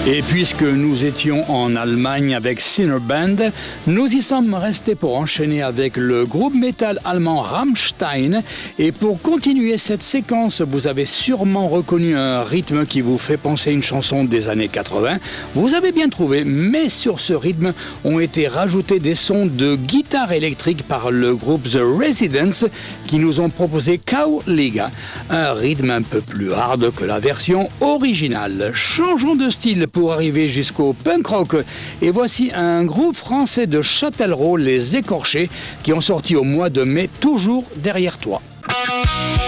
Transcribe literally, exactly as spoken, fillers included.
Et puisque nous étions en Allemagne avec Sinner Band, nous y sommes restés pour enchaîner avec le groupe métal allemand Rammstein. Et pour continuer cette séquence, vous avez sûrement reconnu un rythme qui vous fait penser une chanson des années quatre-vingts. Vous avez bien trouvé, mais sur ce rythme ont été rajoutés des sons de guitare électrique par le groupe The Residents qui nous ont proposé Cow Liga, un rythme un peu plus hard que la version originale. Changeons de style pour arriver jusqu'au punk rock. Et voici un groupe français de Châtellerault, Les Écorchés, qui ont sorti au mois de mai Toujours derrière toi.